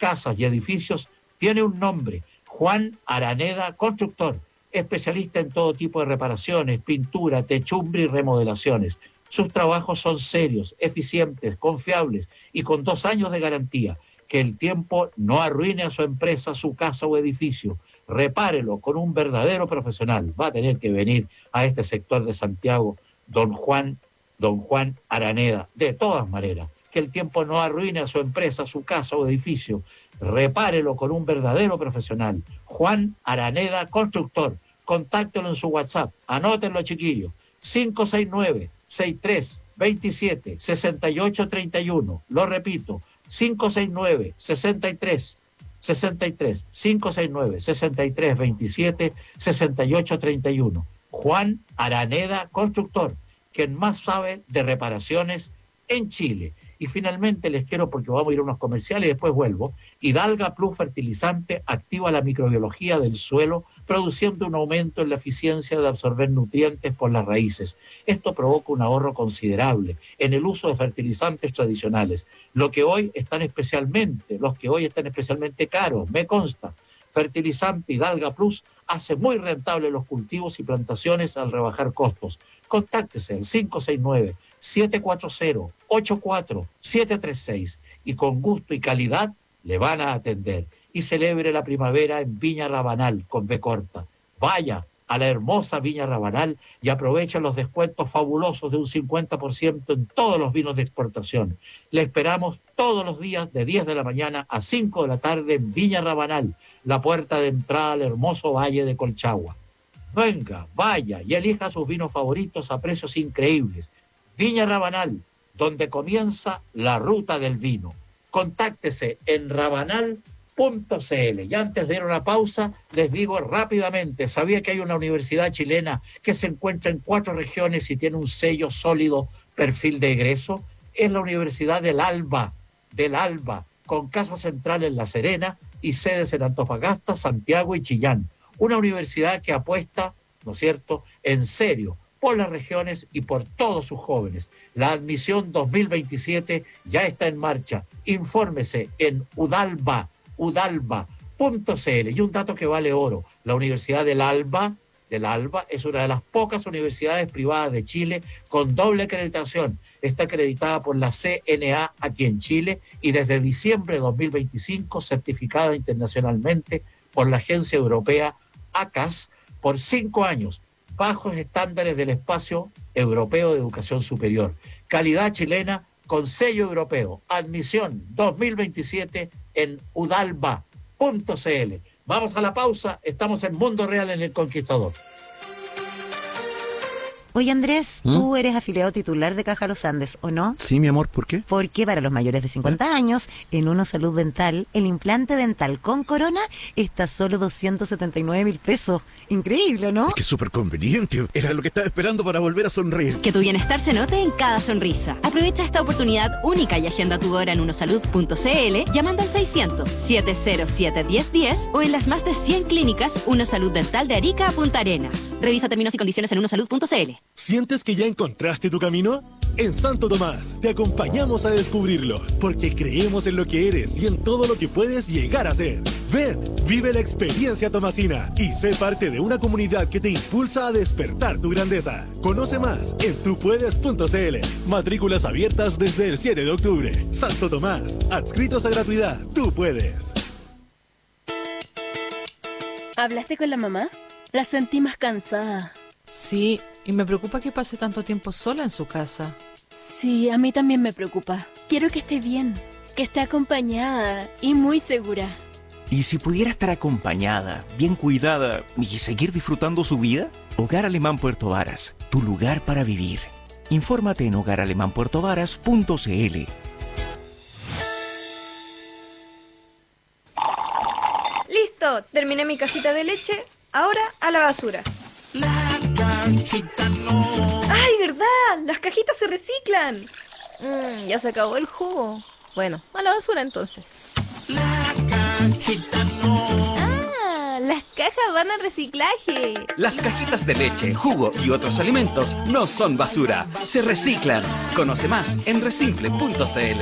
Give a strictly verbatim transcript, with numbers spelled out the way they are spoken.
casas y edificios tiene un nombre: Juan Araneda Constructor, especialista en todo tipo de reparaciones, pintura, techumbre y remodelaciones. Sus trabajos son serios, eficientes, confiables y con dos años de garantía. Que el tiempo no arruine a su empresa, su casa o edificio. Repárelo con un verdadero profesional. Va a tener que venir a este sector de Santiago, don Juan, don Juan Araneda. De todas maneras, que el tiempo no arruine a su empresa, su casa o edificio. Repárelo con un verdadero profesional. Juan Araneda Constructor. Contáctelo en su WhatsApp. Anótenlo, chiquillos. cinco seis nueve, seis tres dos siete, seis ocho tres uno. Lo repito. cinco seis nueve, seis tres, seis tres, cinco seis nueve, seis tres dos siete, seis ocho tres uno. Juan Araneda Constructor, quien más sabe de reparaciones en Chile. Y finalmente les quiero, porque vamos a ir a unos comerciales y después vuelvo, Hidalga Plus Fertilizante activa la microbiología del suelo, produciendo un aumento en la eficiencia de absorber nutrientes por las raíces. Esto provoca un ahorro considerable en el uso de fertilizantes tradicionales, lo que hoy están especialmente, los que hoy están especialmente caros, me consta. Fertilizante Hidalga Plus hace muy rentables los cultivos y plantaciones al rebajar costos. Contáctese al cinco seis nueve, siete cuatro cero, ocho cuatro siete tres seis y con gusto y calidad le van a atender. Y celebre la primavera en Viña Rabanal con B corta. Vaya a la hermosa Viña Rabanal y aprovecha los descuentos fabulosos de un cincuenta por ciento en todos los vinos de exportación. Le esperamos todos los días de diez de la mañana a cinco de la tarde en Viña Rabanal, la puerta de entrada al hermoso valle de Colchagua. Venga, vaya y elija sus vinos favoritos a precios increíbles. Viña Rabanal, donde comienza la ruta del vino. Contáctese en rabanal punto c l. Y antes de ir a una pausa, les digo rápidamente, ¿sabía que hay una universidad chilena que se encuentra en cuatro regiones y tiene un sello sólido perfil de egreso? Es la Universidad del Alba, del Alba, con casa central en La Serena y sedes en Antofagasta, Santiago y Chillán. Una universidad que apuesta, ¿no es cierto?, en serio, por las regiones y por todos sus jóvenes. La admisión dos mil veintisiete ya está en marcha. Infórmese en Udalba, udalba punto c l. Y un dato que vale oro, la Universidad del Alba, del Alba es una de las pocas universidades privadas de Chile con doble acreditación. Está acreditada por la C N A aquí en Chile y desde diciembre de dos mil veinticinco certificada internacionalmente por la agencia europea A C A S por cinco años, bajos estándares del espacio europeo de educación superior. Calidad chilena con sello europeo. Admisión dos mil veintisiete en udalba punto c l. Vamos a la pausa. Estamos en Mundo Real en El Conquistador. Oye, Andrés, ¿Mm? tú eres afiliado titular de Caja Los Andes, ¿o no? Sí, mi amor, ¿por qué? Porque para los mayores de cincuenta ¿Eh? años, en Uno Salud Dental, el implante dental con corona está a solo doscientos setenta y nueve mil pesos. Increíble, ¿no? Es que es súper conveniente. Era lo que estaba esperando para volver a sonreír. Que tu bienestar se note en cada sonrisa. Aprovecha esta oportunidad única y agenda tu hora en unosalud punto c l llamando al seiscientos, setecientos siete, diez diez o en las más de cien clínicas Uno Salud Dental de Arica a Punta Arenas. Revisa términos y condiciones en unosalud punto c l. ¿Sientes que ya encontraste tu camino? En Santo Tomás te acompañamos a descubrirlo, porque creemos en lo que eres y en todo lo que puedes llegar a ser. Ven, vive la experiencia tomasina y sé parte de una comunidad que te impulsa a despertar tu grandeza. Conoce más en tupuedes punto c l. Matrículas abiertas desde el siete de octubre. Santo Tomás, adscritos a gratuidad. Tú puedes. ¿Hablaste con la mamá? La sentí más cansada. Sí, y me preocupa que pase tanto tiempo sola en su casa. Sí, a mí también me preocupa. Quiero que esté bien, que esté acompañada y muy segura. ¿Y si pudiera estar acompañada, bien cuidada y seguir disfrutando su vida? Hogar Alemán Puerto Varas, tu lugar para vivir. Infórmate en hogar alemán puerto varas punto c l. Listo, terminé mi cajita de leche. Ahora a la basura. La cajita no. ¡Ay, verdad! ¡Las cajitas se reciclan! Mm, ya se acabó el jugo. Bueno, a la basura entonces. La cajita no. ¡Ah! Las cajas van al reciclaje. Las cajitas de leche, jugo y otros alimentos no son basura, se reciclan. Conoce más en resimple punto c l.